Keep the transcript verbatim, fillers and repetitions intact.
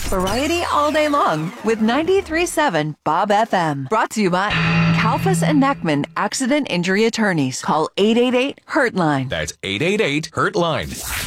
Variety all day long with ninety-three point seven Bob F M. Brought to you by Kalfas and Neckman Accident Injury Attorneys. Call eight eight eight, hurt line. That's eight eight eight, hurt line.